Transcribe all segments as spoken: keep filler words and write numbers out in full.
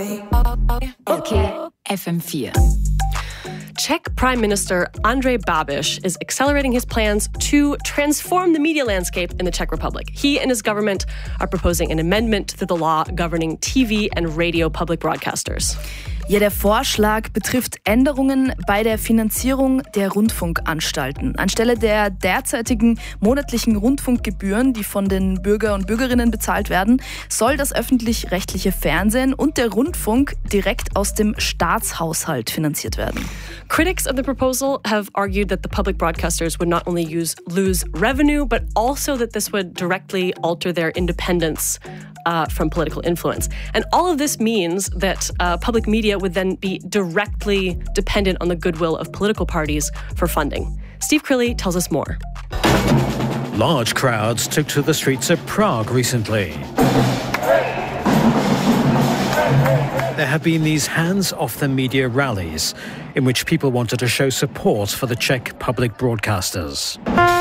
Okay, F M vier. Czech Prime Minister Andrej Babiš is accelerating his plans to transform the media landscape in the Czech Republic. He and his government are proposing an amendment to the law governing T V and radio public broadcasters. Ja, der Vorschlag betrifft Änderungen bei der Finanzierung der Rundfunkanstalten. Anstelle der derzeitigen monatlichen Rundfunkgebühren, die von den Bürger und Bürgerinnen bezahlt werden, soll das öffentlich-rechtliche Fernsehen und der Rundfunk direkt aus dem Staatshaushalt finanziert werden. Critics of the proposal have argued that the public broadcasters would not only use, lose revenue, but also that this would directly alter their independence uh, from political influence. And all of this means that uh, public media would then be directly dependent on the goodwill of political parties for funding. Steve Crilly tells us more. Large crowds took to the streets of Prague recently. There have been these hands-off-the-media rallies in which people wanted to show support for the Czech public broadcasters.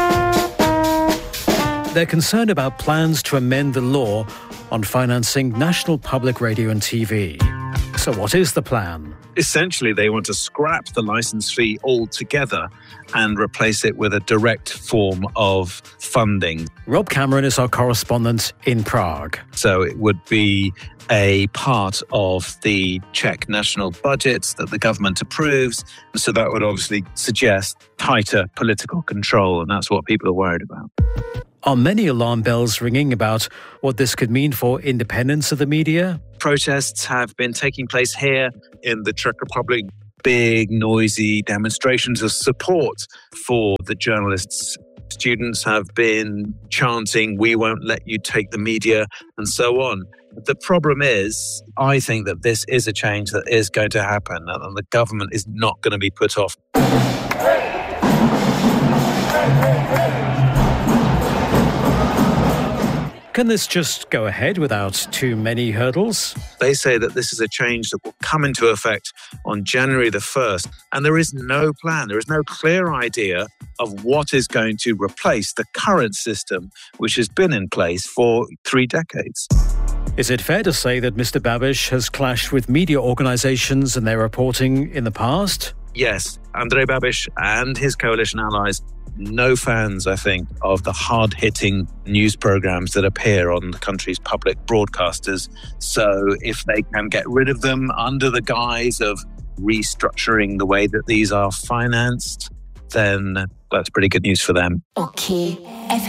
They're concerned about plans to amend the law on financing national public radio and T V. So what is the plan? Essentially, they want to scrap the licence fee altogether and replace it with a direct form of funding. Rob Cameron is our correspondent in Prague. So it would be a part of the Czech national budget that the government approves. So that would obviously suggest tighter political control, and that's what people are worried about. Are many alarm bells ringing about what this could mean for independence of the media? Protests have been taking place here in the Czech Republic. Big, noisy demonstrations of support for the journalists. Students have been chanting, "We won't let you take the media," and so on. The problem is, I think that this is a change that is going to happen, and the government is not going to be put off. Can this just go ahead without too many hurdles? They say that this is a change that will come into effect on January the first, and there is no plan, there is no clear idea of what is going to replace the current system, which has been in place for three decades. Is it fair to say that Mister Babiš has clashed with media organisations and their reporting in the past? Yes, Andrej Babiš and his coalition allies, no fans, I think, of the hard-hitting news programmes that appear on the country's public broadcasters. So if they can get rid of them under the guise of restructuring the way that these are financed, then that's pretty good news for them. Okay, F